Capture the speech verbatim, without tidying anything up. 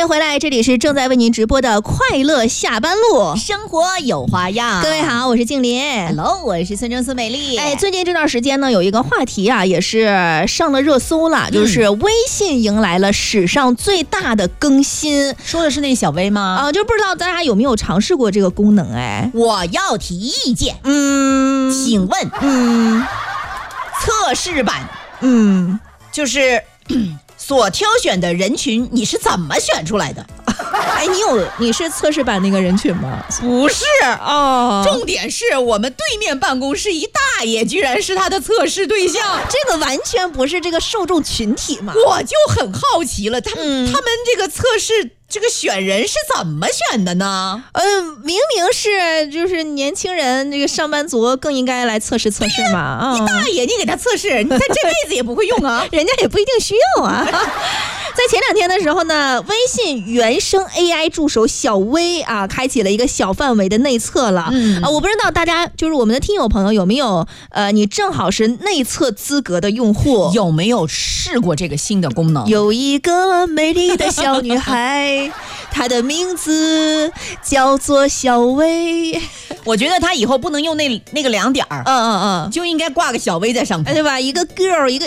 迎回来，这里是正在为您直播的快乐下班路， 生活有花样。 各位好，我是静林。 Hello， 我是孙正思美丽。 哎，最近这段时间呢，有一个话题啊，也是上了热搜了，嗯、就是微信迎来了史上最大的更新。 说的是那小微吗？ 啊、呃，就不知道大家有没有尝试过这个功能？哎， 我要提意见。 嗯， 请问， 嗯， 测试版， 嗯， 就是。所挑选的人群你是怎么选出来的？ 哎，你有你是测试版那个人群吗？ 不是哦， 重点是我们对面办公室一大爷居然是他的测试对象， 这个完全不是这个受众群体嘛。 我就很好奇了，他们、嗯、他们这个测试这个选人是怎么选的呢？ 呃，明明是就是年轻人这个上班族更应该来测试测试嘛。啊、 你大爷，你给他测试，你他这辈子也不会用啊， 人家也不一定需要啊。在前两天的时候呢，微信原生 A I 助手小微啊，开启了一个小范围的内测了。嗯啊，我不知道大家就是我们的听友朋友有没有呃，你正好是内测资格的用户， 有没有试过这个新的功能？ 有一个美丽的小女孩，她的名字叫做小微。 我觉得她以后不能用那那个两点儿， 嗯嗯嗯， 就应该挂个小微在上头， 对吧？一个 girl 一个